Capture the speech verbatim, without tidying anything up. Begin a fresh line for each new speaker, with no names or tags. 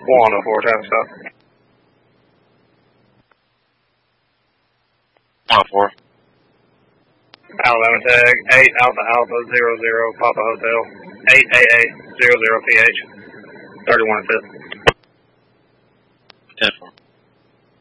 one oh four, time stop.
one oh four.
Alabama tag, eight Alpha Alpha zero zero Papa Hotel, eight A A zero zero P H, thirty-one and fifth.